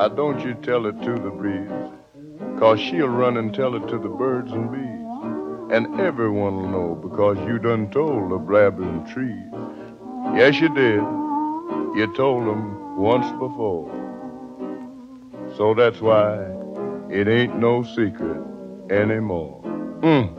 don't you tell it to the breeze, 'cause she'll run and tell it to the birds and bees. And everyone'll know because you done told the blabbing trees. Yes, you did. You told them once before. So that's why it ain't no secret anymore.